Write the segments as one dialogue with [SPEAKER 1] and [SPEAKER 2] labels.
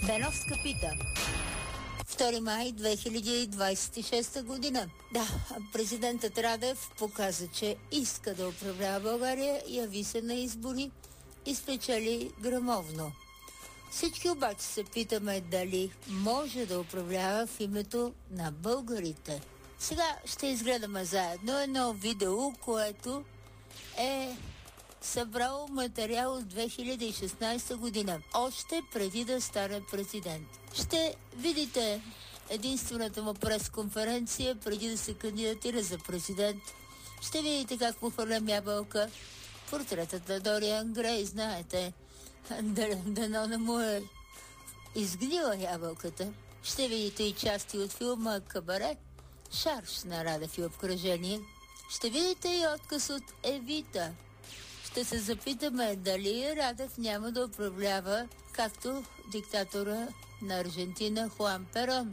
[SPEAKER 1] Беновска пита. 2 май 2026 година. Да, президентът Радев показа, че иска да управлява България, яви се на избори и спечели грамовно. Всички обаче се питаме дали може да управлява в името на българите. Сега ще изгледаме заедно едно видео, което е събрал материал от 2016 година, още преди да стане президент. Ще видите единствената му пресконференция преди да се кандидатира за президент. Ще видите как му хвърлям ябълка. Портретът на Дориан Грей, знаете, дано не му е изгнила ябълката. Ще видите и части от филма Кабаре, Шарж на Радев и обкръжение. Ще видите и отказ от Евита. Ще се запитаме дали Радев няма да управлява както диктатора на Аржентина Хуан Перон.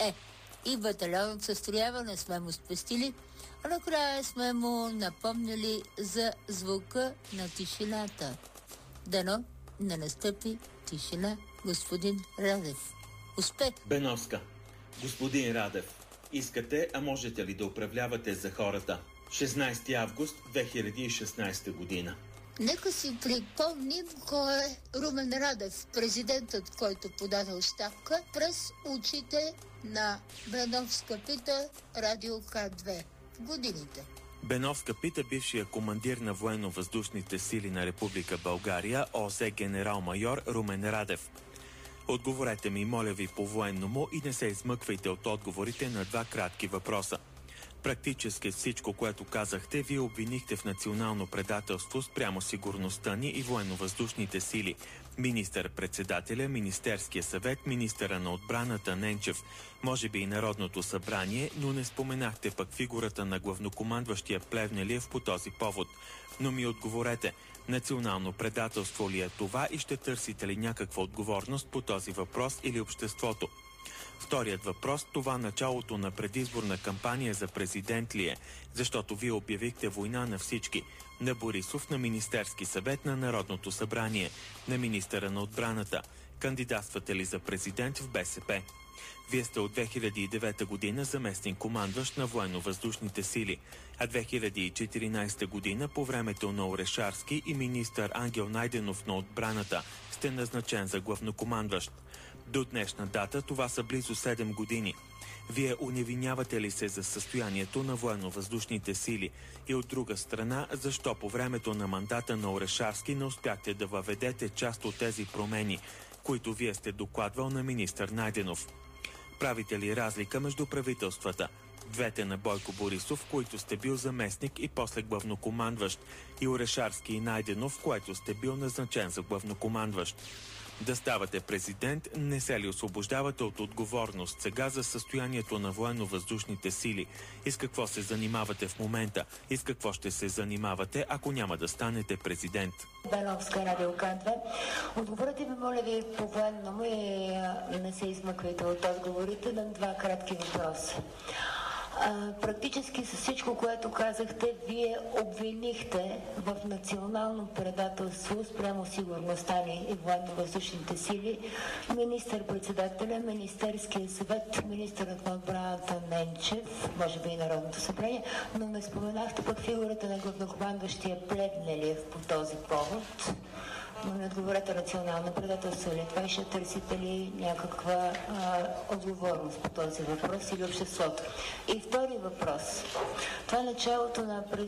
[SPEAKER 1] И батальон от състрояване сме му спестили, а накрая сме му напомнили за звука на тишината. Дано не настъпи тишина, господин Радев. Успех!
[SPEAKER 2] Беновска. Господин Радев, искате, а можете ли да управлявате за хората? 16 август 2016 година.
[SPEAKER 1] Нека си припомним кой е Румен Радев, президентът, който подаде оставка през очите на Беновска пита, Радио К2 в годините.
[SPEAKER 3] Беновска пита бившия командир на военно-въздушните сили на Република България, ОС генерал-майор Румен Радев. Отговорете ми, моля ви, по военному и не се измъквайте от отговорите на два кратки въпроса. Практически всичко, което казахте, вие обвинихте в национално предателство спрямо сигурността ни и военно-въздушните сили. Министър-председателя, Министерския съвет, министъра на отбраната Ненчев, може би и Народното събрание, но не споменахте пък фигурата на главнокомандващия Плевнелиев по този повод. Но ми отговорете, национално предателство ли е това и ще търсите ли някаква отговорност по този въпрос или обществото? Вторият въпрос, това началото на предизборна кампания за президент ли е? Защото вие обявихте война на всички. На Борисов, на Министерски съвет, на Народното събрание, на министъра на отбраната. Кандидатствате ли за президент в БСП? Вие сте от 2009 година заместник-командващ на военно-въздушните сили, а 2014 година по времето на Орешарски и министър Ангел Найденов на отбраната сте назначен за главнокомандващ. До днешна дата това са близо 7 години. Вие уневинявате ли се за състоянието на военно-въздушните сили? И от друга страна, защо по времето на мандата на Орешарски не успяхте да въведете част от тези промени, които вие сте докладвал на министър Найденов? Правите ли разлика между правителствата? Двете на Бойко Борисов, които сте бил заместник и после главнокомандващ, и Орешарски и Найденов, в което сте бил назначен за главнокомандващ. Да ставате президент, не се ли освобождавате от отговорност сега за състоянието на военно-въздушните сили? И с какво се занимавате в момента? И с какво ще се занимавате, ако няма да станете президент?
[SPEAKER 4] Беновска, Радио К2. Отговорете ми, моля ви, по военному и не се измъквайте от отговорите на два кратки въпроса. Практически с всичко, което казахте, вие обвинихте в национално предателство спрямо сигурността ни и военно-въздушните сили министър-председателя, Министерския съвет, министърът на отбраната Ненчев, може би и Народното събрание, но не споменахте пък фигурата на главнокомандващия Плевнелиев по този повод. Но не отговорете национално предателство ли това и ще търсите ли някаква отговорност по този въпрос или обществото? И втори въпрос. Това началото на